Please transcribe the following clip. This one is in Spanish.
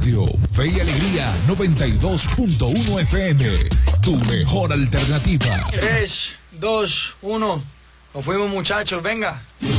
Radio, Fe y Alegría 92.1 FM. Tu mejor alternativa. 3, 2, 1. Nos fuimos, muchachos, venga.